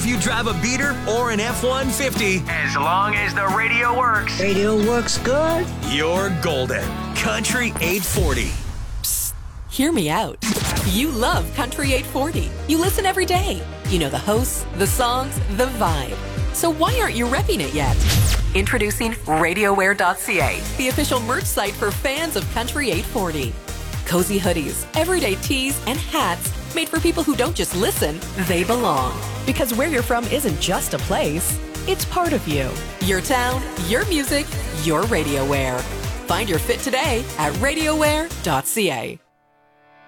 you drive a beater or an F-150, as long as the radio works. Radio works good. you're golden. Country 840. Hear me out. You love Country 840. You listen every day. You know the hosts, the songs, the vibe. So why aren't you repping it yet? Introducing RadioWare.ca, the official merch site for fans of Country 840. Cozy hoodies, everyday tees, and hats made for people who don't just listen, they belong. Because where you're from isn't just a place, it's part of you. Your town, your music, your RadioWare. Find your fit today at RadioWare.ca.